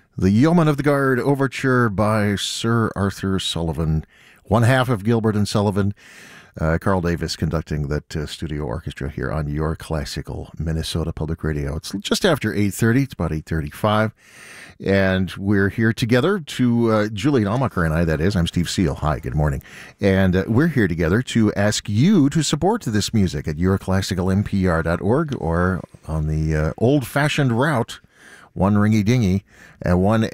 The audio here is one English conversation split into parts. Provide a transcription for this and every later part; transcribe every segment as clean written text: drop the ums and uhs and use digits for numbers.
The Yeoman of the Guard Overture by Sir Arthur Sullivan, one half of Gilbert and Sullivan. Carl Davis conducting that studio orchestra here on Your Classical Minnesota Public Radio. It's just after 8:30. It's about 8:35. And we're here together to, Julian Almacher and I, that is. I'm Steve Seal. Hi, good morning. And we're here together to ask you to support this music at yourclassicalmpr.org or on the old-fashioned route, one ringy dingy at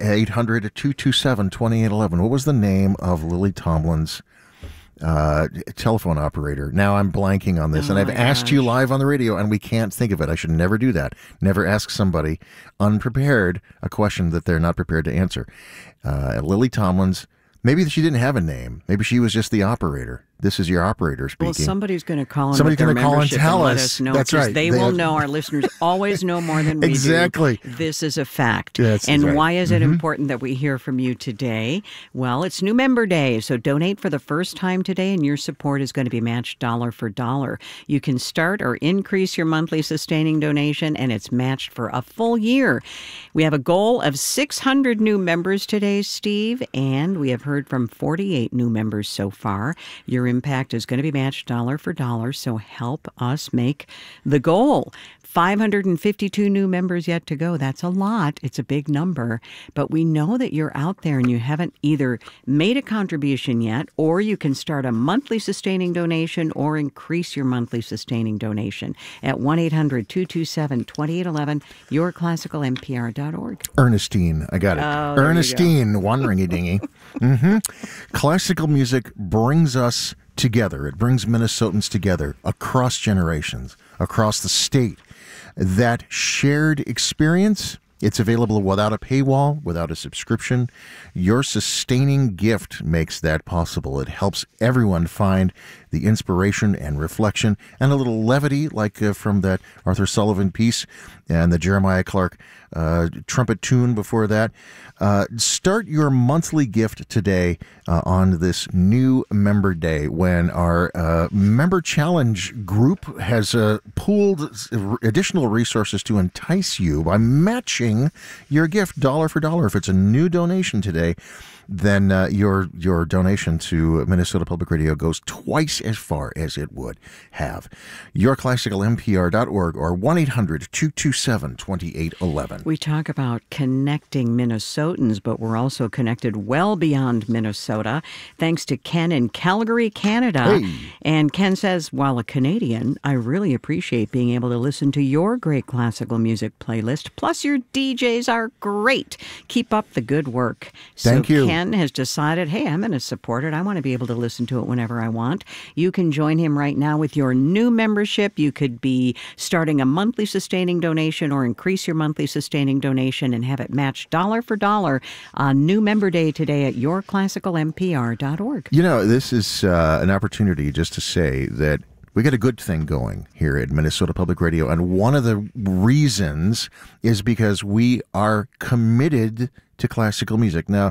1-800-227-2811. What was the name of Lily Tomlin's telephone operator? Now I'm blanking on this, and I've asked you live on the radio, and we can't think of it. I should never do that. Never ask somebody unprepared a question that they're not prepared to answer. Lily Tomlin's, maybe she didn't have a name. Maybe she was just the operator. This is your operator speaking. Well, somebody's going to call in Somebody's with their going to call and membership tell let us. know. That's right. They will know. Our listeners always know more than we Exactly. do. This is a fact. That's and right. why is it important that we hear from you today? Well, it's New Member Day, so donate for the first time today, and your support is going to be matched dollar for dollar. You can start or increase your monthly sustaining donation, and it's matched for a full year. We have a goal of 600 new members today, Steve, and we have heard from 48 new members so far. Your impact is going to be matched dollar for dollar, so help us make the goal. 552 new members yet to go. That's a lot. It's a big number. But we know that you're out there and you haven't either made a contribution yet, or you can start a monthly sustaining donation or increase your monthly sustaining donation at 1-800-227-2811, yourclassicalmpr.org. Ernestine. I got it. Oh, Ernestine, one ringy dingy. Classical music brings us together. It brings Minnesotans together across generations, across the state. That shared experience, it's available without a paywall, without a subscription. Your sustaining gift makes that possible. It helps everyone find the inspiration and reflection and a little levity, like from that Arthur Sullivan piece and the Jeremiah Clark trumpet tune before that. Start your monthly gift today on this new Member Day, when our Member Challenge group has pooled additional resources to entice you by matching your gift dollar for dollar. If it's a new donation today, then your donation to Minnesota Public Radio goes twice as far as it would have. yourclassicalmpr.org or 1-800-227-2811. We talk about connecting Minnesotans, but we're also connected well beyond Minnesota, thanks to Ken in Calgary, Canada. Hey. And Ken says, while a Canadian, I really appreciate being able to listen to your great classical music playlist. Plus, your DJs are great. Keep up the good work. Thank you. Ken has decided, hey, I'm going to support it. I want to be able to listen to it whenever I want. You can join him right now with your new membership. You could be starting a monthly sustaining donation or increase your monthly sustaining donation and have it matched dollar for dollar on New Member Day today at yourclassicalmpr.org. You know, this is an opportunity just to say that we got a good thing going here at Minnesota Public Radio, and one of the reasons is because we are committed to classical music. Now,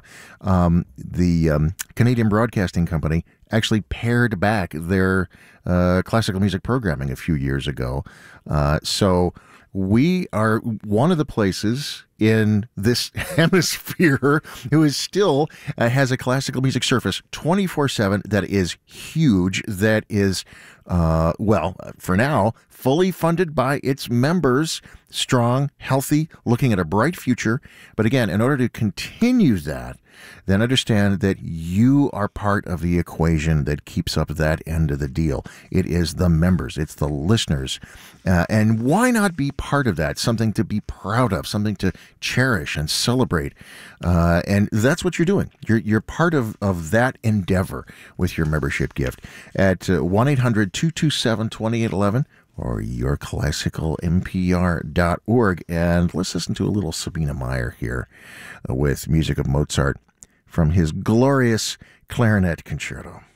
the Canadian Broadcasting Company actually pared back their classical music programming a few years ago. So we are one of the places in this hemisphere who is still has a classical music service 24/7 that is huge, that is, well, for now, fully funded by its members, strong, healthy, looking at a bright future. But again, in order to continue that, then understand that you are part of the equation that keeps up that end of the deal. It is the members. It's the listeners. And why not be part of that? Something to be proud of, something to cherish and celebrate. And that's what you're doing. You're part of that endeavor with your membership gift at 1-800-227-2811 or yourclassicalmpr.org. And let's listen to a little Sabina Meyer here with music of Mozart from his glorious clarinet concerto.